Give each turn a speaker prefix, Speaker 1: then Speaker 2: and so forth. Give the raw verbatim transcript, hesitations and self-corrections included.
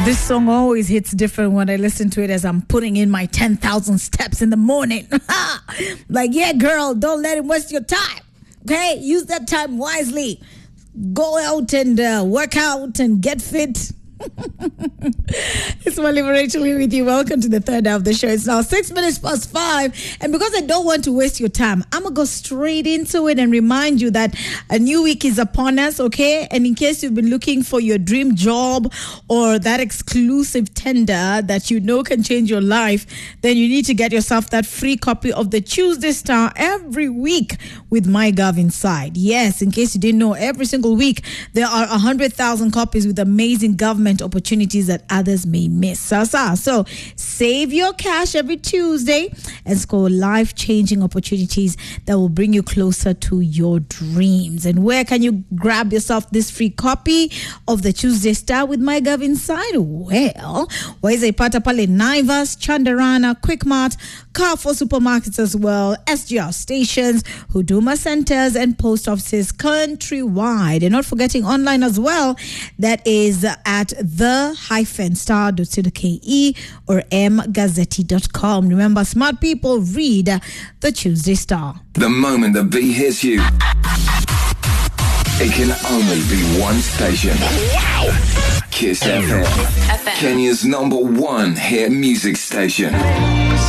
Speaker 1: This song always hits different when I listen to it as I'm putting in my ten thousand steps in the morning. Like, yeah, girl, don't let him waste your time. Okay? Use that time wisely. Go out and uh, work out and get fit. It's Molly Rachel here with you. Welcome to the third hour of the show. It's now six minutes past five. And because I don't want to waste your time, I'm going to go straight into it and remind you that a new week is upon us, okay? And in case you've been looking for your dream job or that exclusive tender that you know can change your life, then you need to get yourself that free copy of the Tuesday Star every week with MyGov inside. Yes, in case you didn't know, every single week there are one hundred thousand copies with amazing government opportunities that others may miss. So, so, so save your cash every Tuesday and score life-changing opportunities that will bring you closer to your dreams. And where can you grab yourself this free copy of the Tuesday Star with MyGov inside? Well, waweza ipata pale Naivas, Chandarana, Quickmart, Carrefour supermarkets as well, S G R stations, Huduma centers, and post offices countrywide. And not forgetting online as well, that is at the hyphen star dot co dot ke or m gazzetti dot com. Remember, smart people read the Tuesday Star.
Speaker 2: The moment the beat hits you, it can only be one station. Wow! Kiss F M, Kenya's number one hit music station.